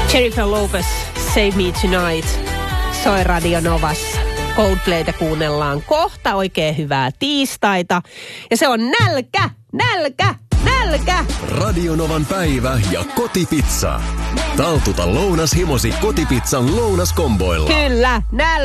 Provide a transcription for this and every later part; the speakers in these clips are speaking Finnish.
Jennifer Lopez, Save Me Tonight, soi Radio Novassa. Coldplaytä kuunnellaan kohta, oikein hyvää tiistaita. Ja se on nälkä. Radio Novan päivä ja kotipizza. Taltuta lounashimosi kotipizzan lounaskomboilla. Kyllä,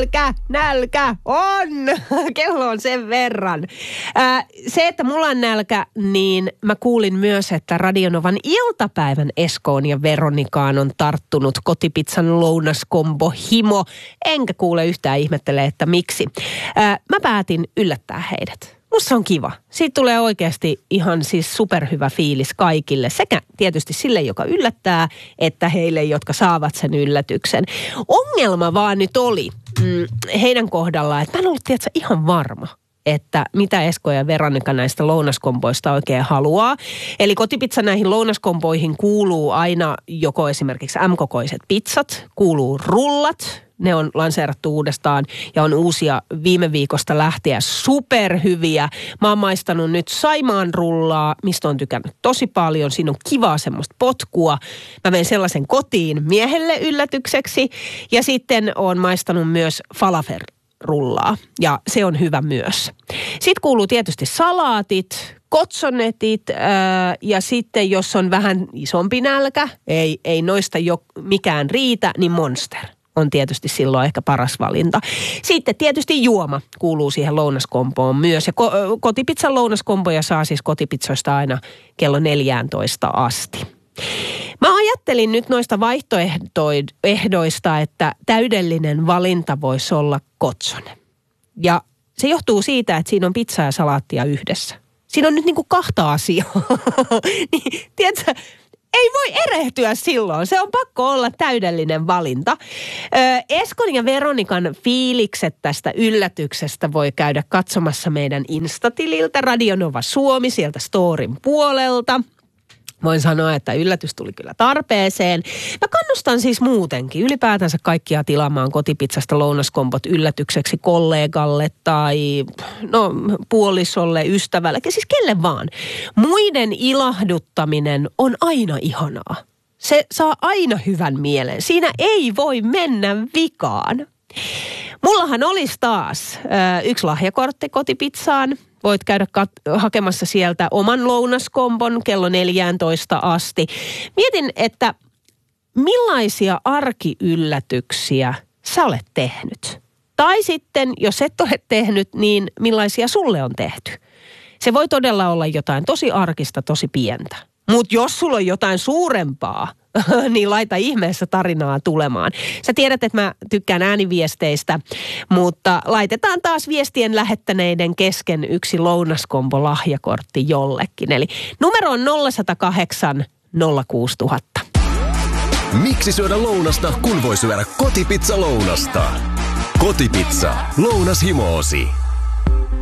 nälkä on. Kello on sen verran. Se, että mulla on nälkä, niin mä kuulin myös, että Radio Novan iltapäivän Eskoon ja Veronikaan on tarttunut kotipizzan lounaskombo himo. Enkä kuule yhtään ihmettele, että miksi. Mä päätin yllättää heidät. Musta on kiva. Siitä tulee oikeasti ihan siis superhyvä fiilis kaikille. Sekä tietysti sille, joka yllättää, että heille, jotka saavat sen yllätyksen. Ongelma vaan nyt oli heidän kohdallaan, että mä en ollut ihan varma, että mitä Esko ja Veronika näistä lounaskomboista oikein haluaa. Eli kotipizza näihin lounaskomboihin kuuluu aina joko esimerkiksi M-kokoiset pizzat, kuuluu rullat. Ne on lanseerattu uudestaan ja on uusia viime viikosta lähtien superhyviä. Mä oon maistanut nyt Saimaan rullaa, mistä on tykännyt tosi paljon. Siinä on kivaa semmoista potkua. Mä vein sellaisen kotiin miehelle yllätykseksi. Ja sitten oon maistanut myös falafel-rullaa ja se on hyvä myös. Sitten kuuluu tietysti salaatit, kotsonetit ja sitten jos on vähän isompi nälkä, ei noista mikään riitä, niin Monster on tietysti silloin ehkä paras valinta. Sitten tietysti juoma kuuluu siihen lounaskomboon myös. Ja kotipizzan lounaskomboja saa siis kotipizzoista aina kello 14 asti. Mä ajattelin nyt noista vaihtoehdoista, että täydellinen valinta voisi olla kotsonen. Ja se johtuu siitä, että siinä on pizzaa ja salaattia yhdessä. Siinä on nyt niinku kahta asiaa. Niin, tiedätkö, ei voi erehtyä silloin. Se on pakko olla täydellinen valinta. Eskon ja Veronikan fiilikset tästä yllätyksestä voi käydä katsomassa meidän Instatililtä Radio Nova Suomi sieltä Storin puolelta. Voin sanoa, että yllätys tuli kyllä tarpeeseen. Mä kannustan siis muutenkin ylipäätänsä kaikkia tilaamaan kotipizzasta lounaskombot yllätykseksi kollegalle tai puolisolle, ystävälle, siis kelle vaan. Muiden ilahduttaminen on aina ihanaa. Se saa aina hyvän mielen. Siinä ei voi mennä vikaan. Mullahan olisi taas yksi lahjakortti kotipizzaan. Voit käydä hakemassa sieltä oman lounaskombon kello 14 asti. Mietin, että millaisia arkiyllätyksiä sä olet tehnyt? Tai sitten, jos et ole tehnyt, niin millaisia sulle on tehty? Se voi todella olla jotain tosi arkista, tosi pientä. Mutta jos sulla on jotain suurempaa, niin laita ihmeessä tarinaa tulemaan. Sä tiedät, että mä tykkään ääniviesteistä, mutta laitetaan taas viestien lähettäneiden kesken yksi lounaskombo-lahjakortti jollekin. Eli numero on 0108 06000. Miksi syödä lounasta, kun voi syödä kotipizza lounasta? Kotipizza, lounashimoosi.